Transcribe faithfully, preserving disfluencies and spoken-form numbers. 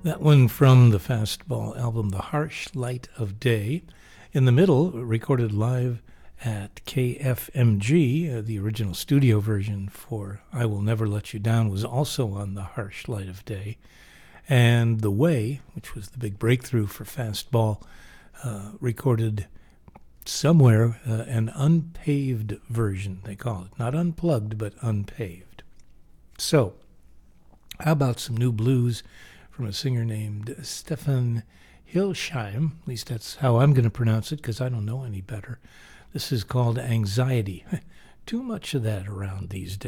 That one from the Fastball album, The Harsh Light of Day. In the middle, recorded live at K F M G, uh, the original studio version for I Will Never Let You Down was also on The Harsh Light of Day. And The Way, which was the big breakthrough for Fastball, uh, recorded somewhere uh, an unpaved version, they call it. Not unplugged, but unpaved. So, how about some new blues from a singer named Stefan Hilsheim? At least that's how I'm going to pronounce it, because I don't know any better. This is called Anxiety. Too much of that around these days.